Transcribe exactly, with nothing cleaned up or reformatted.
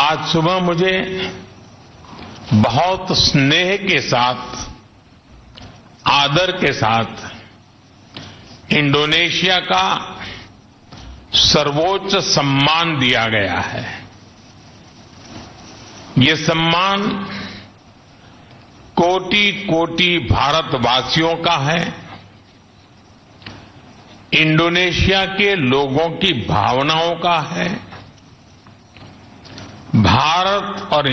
आज सुबह मुझे बहुत स्नेह के साथ, आदर के साथ इंडोनेशिया का सर्वोच्च सम्मान दिया गया है। ये सम्मान कोटि कोटि भारतवासियों का है। इंडोनेशिया के लोगों की भावनाओं का है। भारत और